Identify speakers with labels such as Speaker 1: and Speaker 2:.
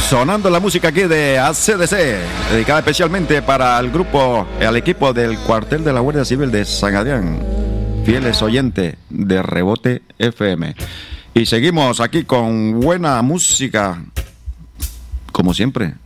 Speaker 1: Sonando la música aquí de ACDC, dedicada especialmente para el grupo, al equipo del cuartel de la Guardia Civil de San Adrián, fieles oyentes de Rebote FM. Y seguimos aquí con buena música, como siempre,